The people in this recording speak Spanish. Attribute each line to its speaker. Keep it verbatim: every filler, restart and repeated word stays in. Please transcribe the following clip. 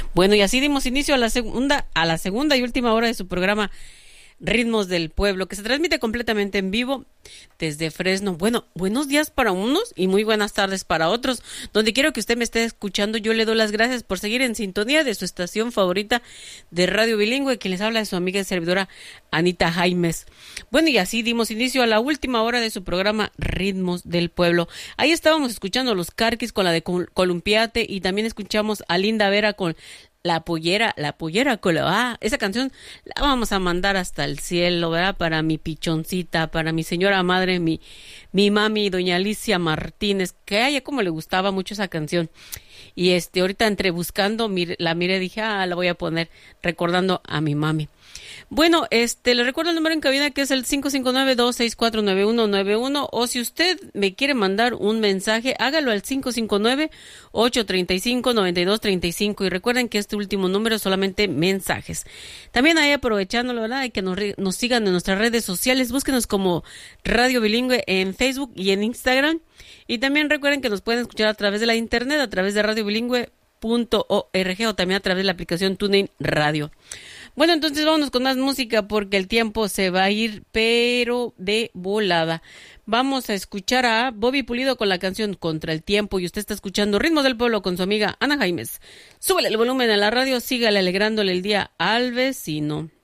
Speaker 1: Bueno, y así dimos inicio a la segunda, a la segunda y última hora de su programa Ritmos del Pueblo, que se transmite completamente en vivo desde Fresno. Bueno, buenos días para unos y muy buenas tardes para otros. Donde quiero que usted me esté escuchando, yo le doy las gracias por seguir en sintonía de su estación favorita de Radio Bilingüe, quien les habla de su amiga y servidora Anita Jaimes. Bueno, y así dimos inicio a la última hora de su programa Ritmos del Pueblo. Ahí estábamos escuchando a los Carquis con la de Columpiate y también escuchamos a Linda Vera con La Pollera, La Pollera Colo. Ah, esa canción la vamos a mandar hasta el cielo, ¿verdad? Para mi pichoncita, para mi señora madre, mi, mi mami, doña Alicia Martínez, que a ella como le gustaba mucho esa canción. Y este, ahorita entre buscando, mire, la miré, dije, ah, la voy a poner recordando a mi mami. Bueno, este, le recuerdo el número en cabina que es el cinco cinco nueve, dos seis cuatro, nueve uno nueve uno, o si usted me quiere mandar un mensaje, hágalo al cinco cinco nueve, ocho tres cinco, nueve dos tres cinco, y recuerden que este último número es solamente mensajes. También ahí aprovechando, la verdad, que nos, nos sigan en nuestras redes sociales, búsquenos como Radio Bilingüe en Facebook y en Instagram, y también recuerden que nos pueden escuchar a través de la internet, a través de radio bilingüe punto org o también a través de la aplicación TuneIn Radio. Bueno, entonces vámonos con más música porque el tiempo se va a ir, pero de volada. Vamos a escuchar a Bobby Pulido con la canción Contra el Tiempo y usted está escuchando Ritmos del Pueblo con su amiga Ana Jaimes. Súbele el volumen a la radio, sígale alegrándole el día al vecino.